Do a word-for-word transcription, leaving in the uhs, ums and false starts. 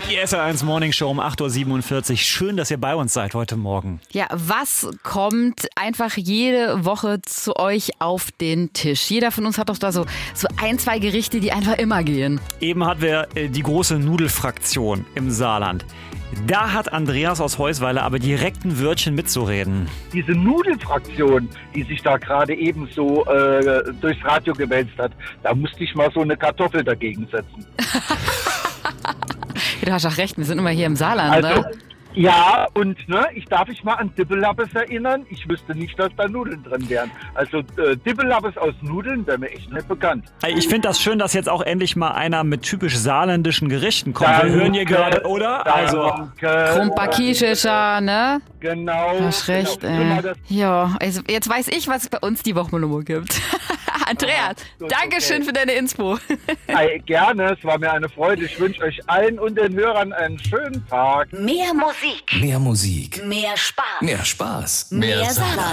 Die S R eins Morning Show um acht Uhr siebenundvierzig. Schön, dass ihr bei uns seid heute Morgen. Ja, was kommt einfach jede Woche zu euch auf den Tisch? Jeder von uns hat doch da so, so ein, zwei Gerichte, die einfach immer gehen. Eben hatten wir äh, die große Nudelfraktion im Saarland. Da hat Andreas aus Heusweiler aber direkt ein Wörtchen mitzureden. Diese Nudelfraktion, die sich da gerade eben so äh, durchs Radio gewälzt hat, da musste ich mal so eine Kartoffel dagegen setzen. Du hast auch recht, wir sind immer hier im Saarland, Also, ne? ja, und ne, ich darf mich mal an Dibbelabbes erinnern. Ich wüsste nicht, dass da Nudeln drin wären. Also äh, Dibbelabbes aus Nudeln wäre mir echt nicht bekannt. Ich finde das schön, dass jetzt auch endlich mal einer mit typisch saarländischen Gerichten kommt. Danke, Wir hören hier gerade, oder? Also Danke. Krumpakischer, ne? Genau. Du hast recht, genau. ey. Ja, also jetzt weiß ich, was es bei uns die Wochenummer gibt. Andreas, gut, Dankeschön okay. für deine Inspo. Hey, gerne, es war mir eine Freude. Ich wünsche euch allen und den Hörern einen schönen Tag. Mehr Musik. Mehr Musik. Mehr Spaß. Mehr Spaß. Mehr Saarland.